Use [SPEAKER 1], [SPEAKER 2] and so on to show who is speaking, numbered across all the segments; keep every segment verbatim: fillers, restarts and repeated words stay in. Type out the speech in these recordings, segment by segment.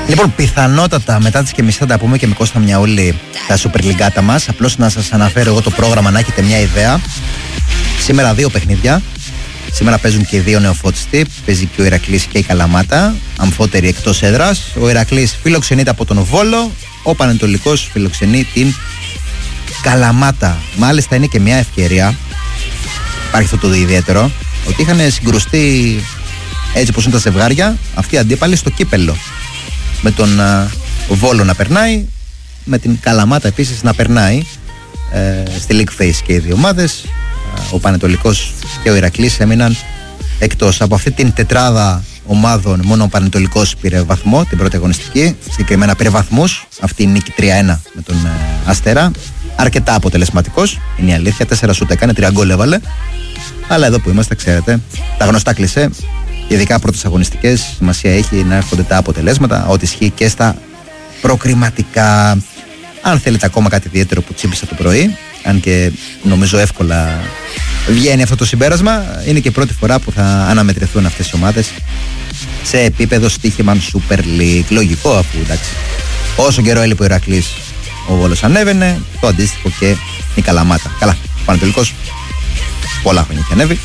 [SPEAKER 1] Λοιπόν, πιθανότατα μετά τις και μισή θα τα πούμε και με Κώστα Μιαούλη τα Super League μας. Απλώς να σας αναφέρω εγώ το πρόγραμμα να έχετε μια ιδέα. Σήμερα δύο παιχνίδια. Σήμερα παίζουν και οι δύο νεοφώτιστοι. Παίζει και ο Ηρακλής και η Καλαμάτα. Αμφότεροι εκτός έδρας. Ο Ηρακλής φιλοξενείται από τον Βόλο. Ο Πανετολικός φιλοξενεί την Καλαμάτα. Μάλιστα είναι και μια ευκαιρία. Υπάρχει αυτό το ιδιαίτερο. Ότι είχαν συγκρουστεί έτσι όπως είναι τα ζευγάρια. Αυτοί οι αντίπαλοι στο κύπελλο. Με τον uh, Βόλο να περνάει. Με την Καλαμάτα επίσης να περνάει. Ε, στη League Phase και οι δύο ομάδες. Ο Πανετολικός και ο Ηρακλής έμειναν εκτός. Από αυτή την τετράδα ομάδων μόνο ο Πανετολικός πήρε βαθμό την πρώτη αγωνιστική, συγκεκριμένα πήρε βαθμούς. Αυτή η νίκη τρία ένα με τον ε, Αστέρα, αρκετά αποτελεσματικός, είναι η αλήθεια. Τέσσερα σούτ έκανε, τρία γκολ έβαλε. Αλλά εδώ που είμαστε, ξέρετε, τα γνωστά κλισέ, ειδικά πρώτες αγωνιστικές, σημασία έχει να έρχονται τα αποτελέσματα, ό,τι ισχύει και στα προκριματικά. Αν θέλετε ακόμα κάτι ιδιαίτερο που τσίπησα το πρωί, αν και νομίζω εύκολα βγαίνει αυτό το συμπέρασμα, είναι και η πρώτη φορά που θα αναμετρηθούν αυτές οι ομάδες σε επίπεδο στοίχημαν Super League. Λογικό, αφού εντάξει, όσο καιρό έλειπε ο Ηρακλής, ο Βόλος ανέβαινε, το αντίστοιχο και η Καλαμάτα. Καλά, ο Πανετολικός πολλά χρόνια έχει ανέβει.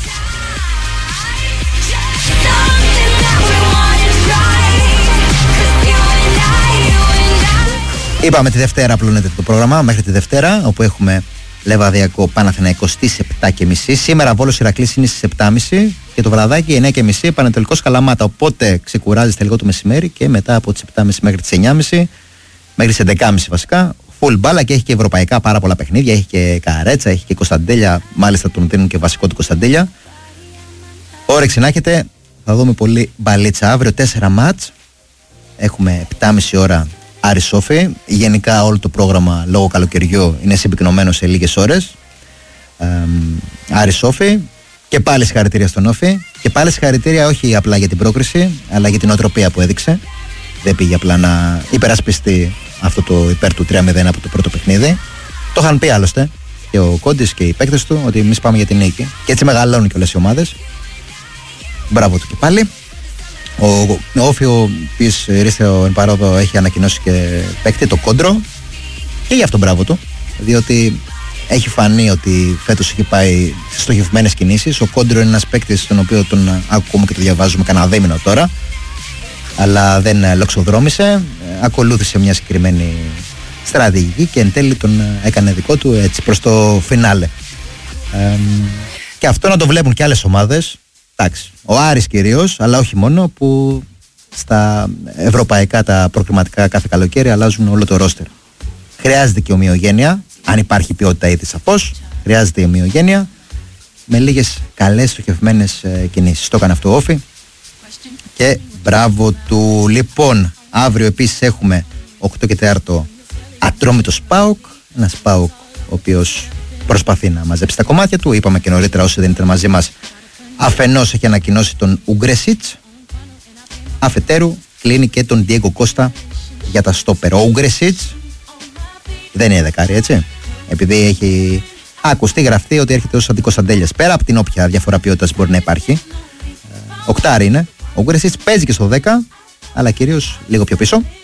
[SPEAKER 1] Είπαμε τη Δευτέρα απλώνεται το πρόγραμμα μέχρι τη Δευτέρα, όπου έχουμε Λεβαδιακό Παναθηναϊκό στις επτά και μισή. Σήμερα Βόλος Ηρακλής είναι στις επτά και μισή και το βραδάκι εννιά και μισή Πανετολικός Καλαμάτα. Οπότε ξεκουράζεστε λίγο το μεσημέρι και μετά από τις επτά και μισή μέχρι τις εννιά και μισή, μέχρι τις έντεκα και μισή βασικά, full μπάλα, και έχει και ευρωπαϊκά πάρα πολλά παιχνίδια. Έχει και Καρέτσα, έχει και Κωνσταντέλια. Μάλιστα τον δίνουν και βασικό του Κωνσταντέλια. Όρεξη να έχετε, θα δούμε πολύ μπαλίτσα. Αύριο τέσσερα μάτς. Έχουμε επτά και μισή ώρα Άρης Σόφι. Γενικά όλο το πρόγραμμα λόγω καλοκαιριού είναι συμπυκνωμένο σε λίγες ώρες. Ε, Άρης Σόφι. Και πάλι συγχαρητήρια στον Όφι. Και πάλι συγχαρητήρια όχι απλά για την πρόκριση, αλλά για την οτροπία που έδειξε. Δεν πήγε απλά να υπερασπιστεί αυτό το υπέρ του τρία μηδέν από το πρώτο παιχνίδι. Το είχαν πει άλλωστε και ο Κόντης και οι παίκτες του ότι εμείς πάμε για την νίκη. Και έτσι μεγαλώνουν και όλες οι ομάδες. Μπράβο του και πάλι. Ο Όφιο της Ρίστιο εν παρόδο έχει ανακοινώσει και παίκτη, το Κόντρο, και γι' αυτό μπράβο του, διότι έχει φανεί ότι φέτος έχει πάει στις στοχευμένες κινήσεις. Ο Κόντρο είναι ένας παίκτης τον οποίο τον ακούμε και το διαβάζουμε κανένα δίμηνο τώρα, αλλά δεν λοξοδρόμησε, ακολούθησε μια συγκεκριμένη στρατηγική και εν τέλει τον έκανε δικό του έτσι προς το φινάλε. Ε, και αυτό να το βλέπουν και άλλες ομάδες. Εντάξει, ο Άρης κυρίως, αλλά όχι μόνο, που στα ευρωπαϊκά τα προκριματικά κάθε καλοκαίρι αλλάζουν όλο το ρόστερ. Χρειάζεται και ομοιογένεια, αν υπάρχει ποιότητα ήδη σαφώς, χρειάζεται η ομοιογένεια με λίγες καλές στοχευμένες ε, κινήσεις. Το έκανε αυτό ο Όφι και μπράβο του. Λοιπόν, αύριο επίσης έχουμε οκτώ και τέσσερα Ατρόμητος ΠΑΟΚ, ένας ΠΑΟΚ ο οποίος προσπαθεί να μαζέψει τα κομμάτια του. Είπαμε και νωρίτερα, όσοι δεν ήταν μαζί μας, αφενός έχει ανακοινώσει τον Ουγκρεσίτς, αφετέρου κλείνει και τον Ντιέγκο Κώστα για τα στόπερ. Ο Ουγκρεσίτς δεν είναι δεκάρι, έτσι, επειδή έχει ακουστεί, γραφτεί ότι έρχεται ως αντικωνσταντέλιας, πέρα από την όποια διαφορά ποιότητας μπορεί να υπάρχει. Οκτάρι είναι. Ο Ουγκρεσίτς παίζει και στο δέκα, αλλά κυρίως λίγο πιο πίσω.